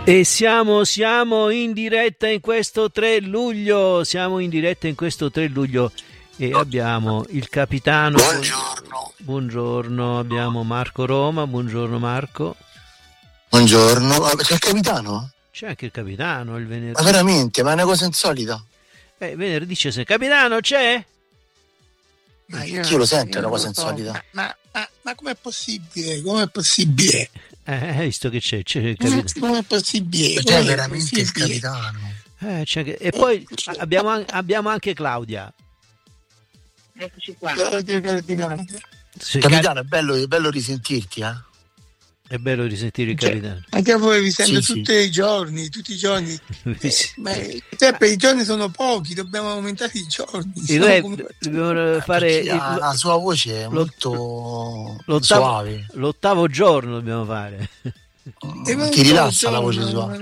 E siamo in diretta in questo 3 luglio, e abbiamo il capitano. Buongiorno, abbiamo Marco Roma, buongiorno Marco. Buongiorno, c'è il capitano? C'è anche il capitano il venerdì. Ma veramente, ma è una cosa insolita? Venerdì c'è capitano, c'è? Ma io lo sento, è una cosa insolita. Ma com'è possibile? Com'è possibile? Hai visto che c'è il capitano? Com'è possibile? C'è veramente il capitano. E poi abbiamo anche Claudia. Eccoci qua. Capitano, è bello risentirti, eh? È bello risentire il capitano. Anche a voi vi sento Sì. tutti i giorni. Sì. Ma per i giorni sono pochi, dobbiamo aumentare i giorni. Dobbiamo fare La sua voce è molto suave. L'8º giorno dobbiamo fare. Ti rilassa la voce sua.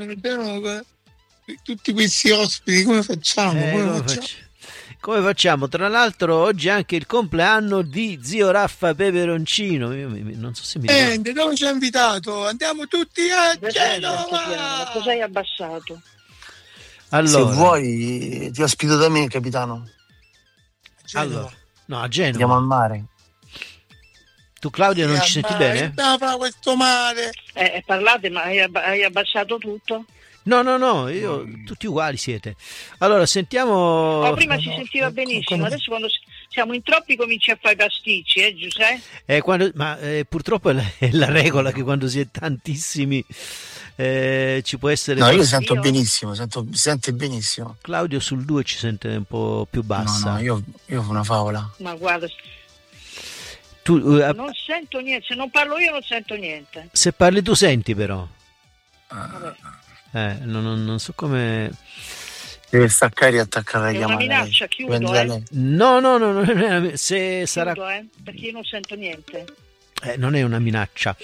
Tutti questi ospiti come facciamo? Come facciamo? Tra l'altro oggi è anche il compleanno di zio Raffa Peperoncino. Io non so se mi ricordo. Dove ci ha invitato? Andiamo tutti a Genova! Cosa hai abbassato? Allora, Se vuoi ti ospito da me, capitano. a Genova. Andiamo al mare. Tu Claudia non ci senti bene? Andiamo a fare questo mare. Parlate, ma hai abbassato tutto? No, io tutti uguali siete. Allora, sentiamo. Prima si sentiva benissimo, adesso quando siamo in troppi cominci a fare pasticci, Giuseppe? Purtroppo è la regola che quando si è tantissimi ci può essere. No, io sento benissimo, si sente benissimo. Claudio sul 2 ci sente un po' più bassa. No, io ho una favola. Ma guarda, tu, non sento niente, se non parlo io non sento niente. Se parli tu senti però. Vabbè. Non so come. Deve staccare e attaccare la È chiamata. una minaccia, chiudo, No, se chiudo, sarà. Perché io non sento niente. Non è una minaccia.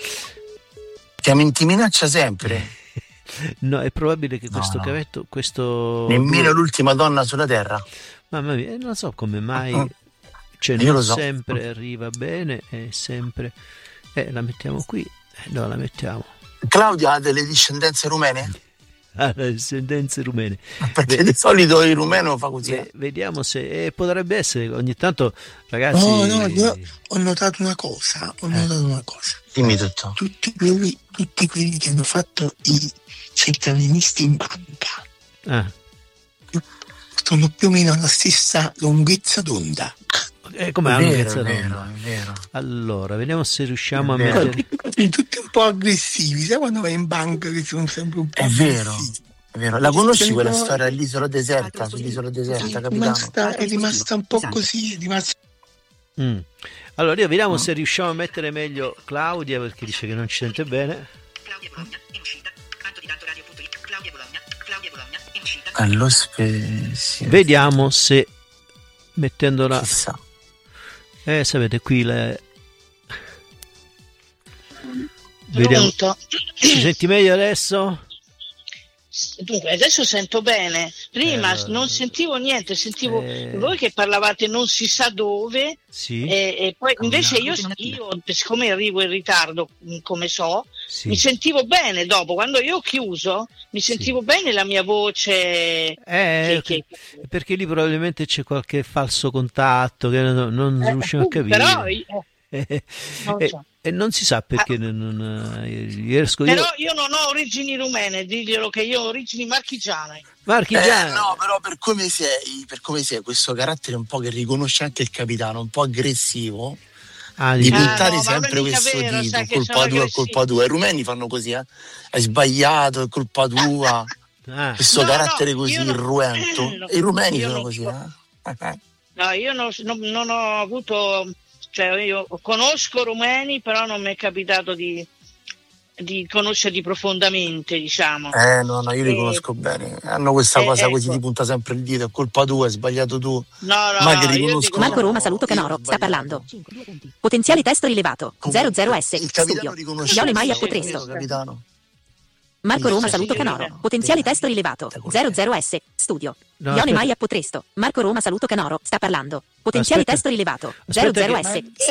Ti minaccia sempre. No, è probabile che questo cavetto. Nemmeno l'ultima donna sulla terra. Mamma mia, non so come mai. Io non lo so. sempre arriva bene, è sempre. La mettiamo qui. No, la mettiamo. Claudia ha delle discendenze rumene? Le discendenze rumene. Perché di solito il rumeno fa così. Vediamo se potrebbe essere ogni tanto, ragazzi. Io ho notato una cosa. Dimmi tutto. Tutti quelli che hanno fatto i centralinisti in banca sono più o meno alla stessa lunghezza d'onda. Come è vero. Allora, vediamo se riusciamo a mettere. Tutti un po' aggressivi, sai quando vai in banca che sono sempre un po' aggressivi. È vero. La conosci quella storia dell'isola deserta? Sull'isola deserta, capitano? È rimasta un po' così, Allora, vediamo se riusciamo a mettere meglio Claudia, perché dice che non ci sente bene. Claudia Bologna, in uscita. Canto di tanto radio.it. Claudia Bologna, in uscita. Allo spezio. Vediamo se mettendola. Chissà. Sapete qui vediamo. Ci senti meglio adesso? Dunque, adesso sento bene. Prima non sentivo niente, sentivo voi che parlavate non si sa dove. Sì. E poi invece io, siccome arrivo in ritardo, come so, sì. Mi sentivo bene dopo. Quando io ho chiuso, mi sentivo bene la mia voce. Perché lì probabilmente c'è qualche falso contatto che non riusciamo a capire. Però non si sa perché non riesco. Però io non ho origini rumene, diglielo che io ho origini marchigiane. No, però per come sei, questo carattere un po' che riconosce anche il capitano, un po' aggressivo, di puntare sempre questo dito, colpa tua. I rumeni fanno così, hai sbagliato, è colpa tua. Questo carattere così irruento. I rumeni sono così, No, io non ho avuto. Cioè io conosco rumeni, però non mi è capitato di conoscerli profondamente, diciamo. No, io li conosco bene. Hanno questa cosa così, ti punta sempre il dito, è colpa tua, hai sbagliato tu. Ma che riconosco. Marco Roma, saluto Canoro, sta parlando. Potenziale testo rilevato, 00S, il capitano studio. riconosce. Iole Maia Potresto. Capitano. Marco Roma, saluto Canoro. Potenziale testo rilevato, 00S, studio. Ione Maia Potresto. Marco Roma, saluto Canoro, sta parlando. Potenziale testo rilevato, 00S.